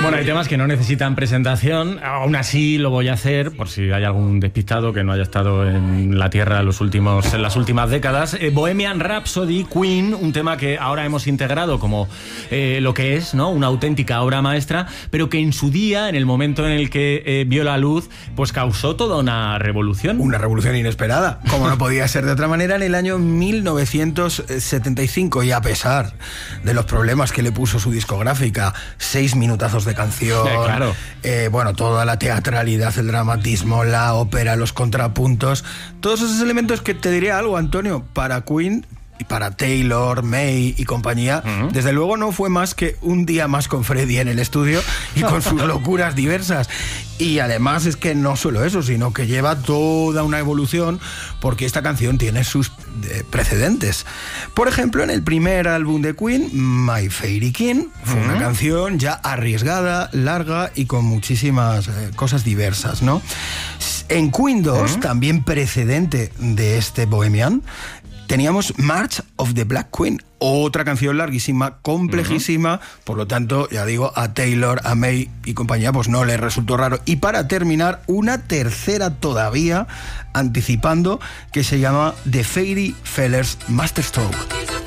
Bueno, hay temas que no necesitan presentación. Aún así lo voy a hacer, por si hay algún despistado que no haya estado en la Tierra en las últimas décadas. Bohemian Rhapsody, Queen, un tema que ahora hemos integrado como lo que es, ¿no? Una auténtica obra maestra, pero que en su día, en el momento en el que vio la luz, pues causó toda una revolución. Una revolución inesperada, como no podía ser de otra manera, en el año 1975, y a pesar de los problemas que le puso su discográfica, 6 minutazos de canción, claro. Bueno, toda la teatralidad, el dramatismo, la ópera, los contrapuntos, todos esos elementos que te diré algo, Antonio, para Queen y para Taylor, May y compañía, desde luego no fue más que un día más con Freddie en el estudio y con sus locuras diversas. Y además es que no solo eso, sino que lleva toda una evolución, porque esta canción tiene sus precedentes. Por ejemplo, en el primer álbum de Queen, My Fairy King, fue una canción ya arriesgada, larga y con muchísimas cosas diversas, ¿no? En Queen 2, también precedente de este Bohemian, teníamos March of the Black Queen, otra canción larguísima, complejísima, por lo tanto, ya digo, a Taylor, a May y compañía, pues no les resultó raro. Y para terminar, una tercera todavía, anticipando, que se llama The Fairy Feller's Masterstroke.